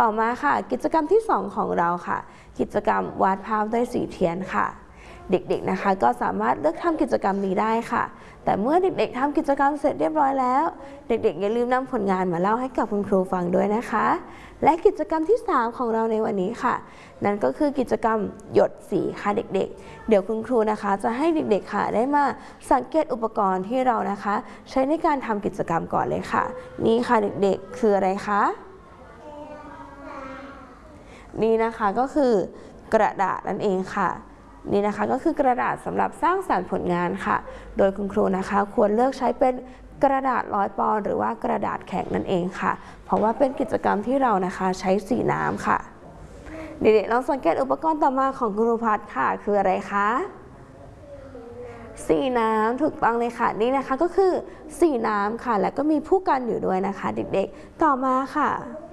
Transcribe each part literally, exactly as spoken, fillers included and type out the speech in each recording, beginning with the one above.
ต่อมาค่ะกิจกรรมที่สองของเราค่ะกิจกรรมวาดภาพด้วยสีเทียนค่ะเด็กๆนะคะก็สามารถเลือกทำกิจกรรมนี้ได้ค่ะแต่เมื่อเด็กๆทำกิจกรรมเสร็จเรียบร้อยแล้วเด็กๆอย่าลืมนำผลงานมาเล่าให้กับคุณครูฟังด้วยนะคะและกิจกรรมที่สามของเราในวันนี้ค่ะนั่นก็คือกิจกรรมหยดสีค่ะเด็กๆเดี๋ยวคุณครูนะคะจะให้เด็กๆค่ะได้มาสังเกตอุปกรณ์ที่เรานะคะใช้ในการทำกิจกรรมก่อนเลยค่ะนี่ค่ะเด็กๆคืออะไรคะนี่นะคะก็คือกระดาษนั่นเองค่ะนี่นะคะก็คือกระดาษสำหรับสร้างสรรค์ผลงานค่ะโดยคุณครูนะคะควรเลือกใช้เป็นกระดาษร้อยปอนด์หรือว่ากระดาษแข็งนั่นเองค่ะเพราะว่าเป็นกิจกรรมที่เรานะคะใช้สีน้ำค่ะเด็กๆลองสังเกตอุปกรณ์ต่อมาของครูพัฒน์ค่ะคืออะไรคะสีน้ำถูกต้องเลยค่ะนี่นะคะก็คือสีน้ำค่ะและก็มีผู้กันอยู่ด้วยนะคะเด็กๆต่อมาค่ะ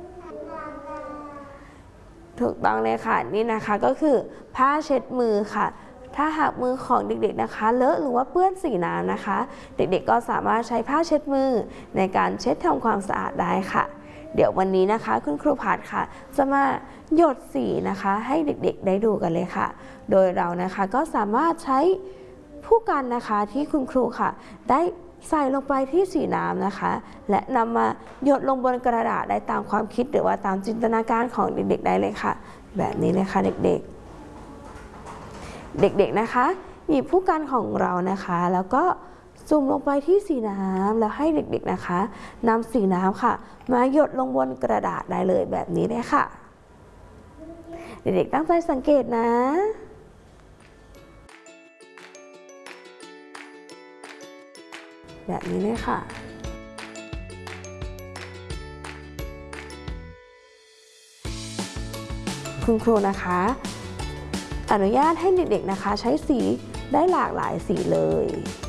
ถูกต้องเลยค่ะนี่นะคะก็คือผ้าเช็ดมือค่ะถ้าหากมือของเด็กๆนะคะเลอะหรือว่าเปื้อนสีน้ำนะคะเด็กๆก็สามารถใช้ผ้าเช็ดมือในการเช็ดทำความสะอาดได้ค่ะเดี๋ยววันนี้นะคะคุณครูพัฒน์ค่ะจะมาหยดสีนะคะให้เด็กๆได้ดูกันเลยค่ะโดยเรานะคะก็สามารถใช้ผู้กันนะคะที่คุณครูค่ะได้ใส่ลงไปที่สีน้ำนะคะและนำมาหยดลงบนกระดาษได้ตามความคิดหรือว่าตามจินตนาการของเด็กๆได้เลยค่ะแบบนี้เลยค่ะเด็กๆเด็กๆนะคะหยิบผู้กันของเรานะคะแล้วก็จุ่มลงไปที่สีน้ำแล้วให้เด็กๆนะคะนำสีน้ำค่ะมาหยดลงบนกระดาษได้เลยแบบนี้เลยค่ะเด็กๆตั้งใจสังเกตนะแบบนี้เลยค่ะคุณครูนะคะอนุญาตให้เด็กๆนะคะใช้สีได้หลากหลายสีเลย